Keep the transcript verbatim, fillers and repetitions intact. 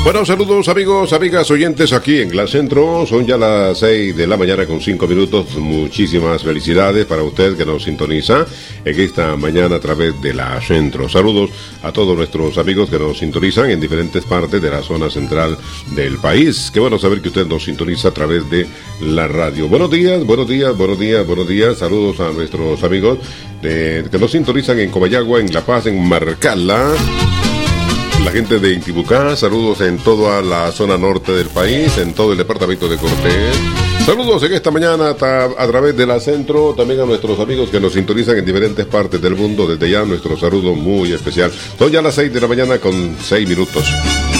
Bueno, saludos amigos, amigas, oyentes aquí en Glass Centro. Son ya las seis de la mañana con cinco minutos. Muchísimas felicidades para usted que nos sintoniza en esta mañana a través de la Centro. Saludos a todos nuestros amigos que nos sintonizan en diferentes partes de la zona central del país. Qué bueno saber que usted nos sintoniza a través de la radio. Buenos días, buenos días, buenos días, buenos días. Saludos a nuestros amigos de, que nos sintonizan en Comayagua, en La Paz, en Marcala. La gente de Intibucá, saludos en toda la zona norte del país, en todo el departamento de Cortés. Saludos en esta mañana a, a través de la Centro, también a nuestros amigos que nos sintonizan en diferentes partes del mundo. Desde ya nuestro saludo muy especial. Son ya las seis de la mañana con seis minutos.